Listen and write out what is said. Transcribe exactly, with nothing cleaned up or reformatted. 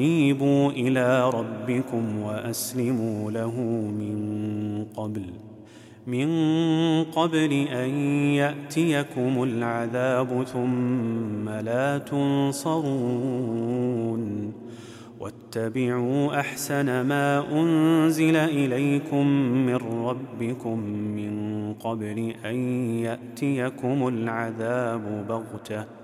أنيبوا إلى ربكم وأسلموا له من قبل من قبل أن يأتيكم العذاب ثم لا تنصرون واتبعوا أحسن ما أنزل إليكم من ربكم من قبل أن يأتيكم العذاب بغتة